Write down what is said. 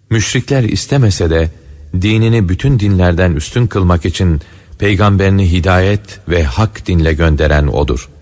Müşrikler istemese de dinini bütün dinlerden üstün kılmak için peygamberini hidayet ve hak dinle gönderen O'dur.